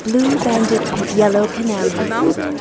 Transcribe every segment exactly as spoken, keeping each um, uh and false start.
Blue banded yellow canary.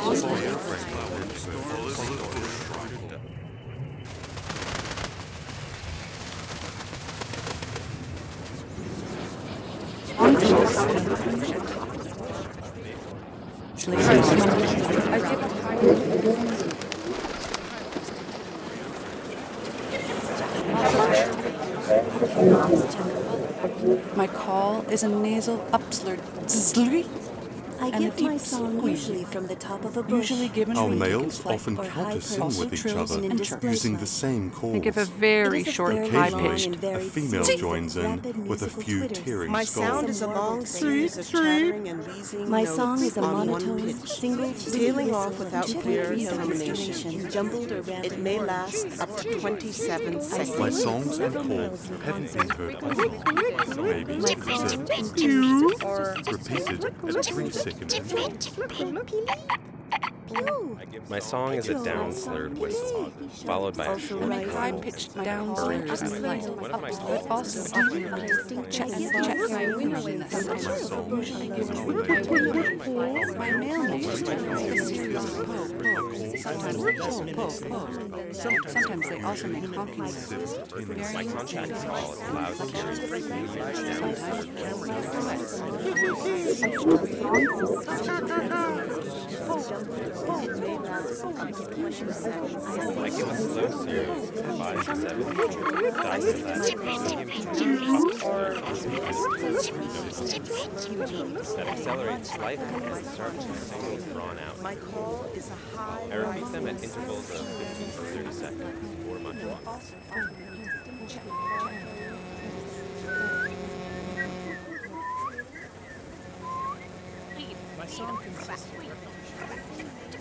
My call is a nasal upslurred zzz. I And give a my deep song squeak, usually from the top of a bush. usually given Our to males flight often or high counter-sing pitch with each trills other, and display using the flight. same calls. I give a It very is a short fairly high long pitched. and A varied female series joins of in rapid with a musical few twitters. tearing My scolds. sound is a long series of chattering and wheezing My notes song is a on one monotone, pitch, single, tailing off without clear chittery termination. jumbled or It may last up to twenty-seven My seconds. songs and calls haven't been heard before. Maybe because they're repeated at three second intervals. My song is a down-slurred whistle, followed by a short Make high call. pitched down Bird slurs and chime. light One of my up, calls but also is often check check my winner when My song is our my male name is a series of po po. Sometimes po po po. Sometimes they also make honking noises. My contact call allows the carrier to I give a slow series of five to seven, dice of that medium that accelerate slightly and start to singles drawn out. My call is a high. I repeat them at intervals of fifteen to thirty seconds or much longer. My song consists